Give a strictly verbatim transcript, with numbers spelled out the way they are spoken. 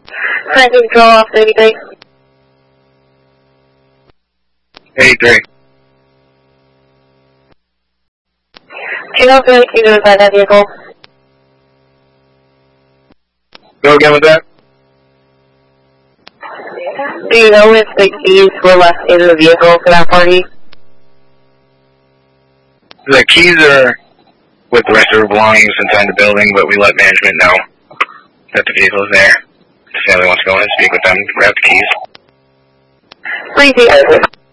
Current control off thirty-three. eighty-three. Do you know if the keys are inside that vehicle? Go again with that? Do you know if the keys were left in the vehicle for that party? The keys are with the rest of our belongings inside the building, but we let management know that the vehicle is there. If the family wants to go in and speak with them, grab the keys. Please,